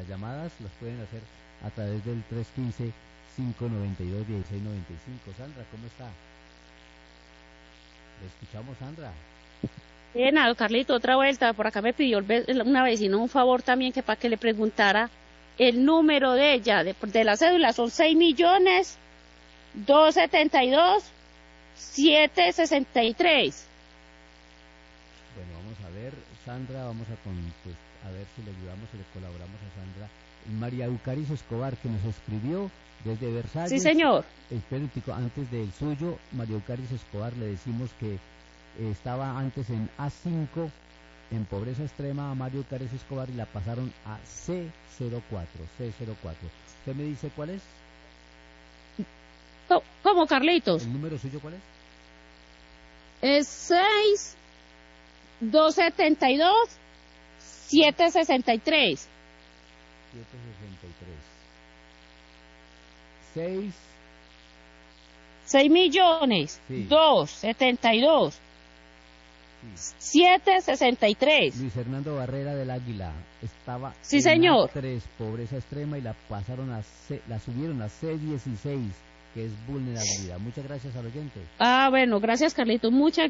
Las llamadas las pueden hacer a través del 315-592-1695. Sandra, ¿cómo está? ¿Le escuchamos, Sandra? Bien, Carlito, otra vuelta. Por acá me pidió una vecina un favor también, que para que le preguntara el número de ella, de la cédula. Son 6.272.763. Bueno, vamos a ver, Sandra, vamos a ver si le ayudamos, si le colaboramos a Sandra. María Eucaris Escobar, que nos escribió desde Versalles. Sí, señor. Espera un tico, antes del suyo, María Eucaris Escobar, le decimos que estaba antes en A5, en pobreza extrema, a María Eucaris Escobar, y la pasaron a C04. ¿Usted me dice cuál es? ¿Cómo, Carlitos? ¿El número suyo cuál es? Es 6.272.763. 6.272.763. Luis Hernando Barrera del Águila estaba sí, señor. 3, pobreza extrema, y la pasaron la subieron a C16, que es vulnerabilidad. Muchas gracias al oyente. Bueno, gracias, Carlitos. Muchas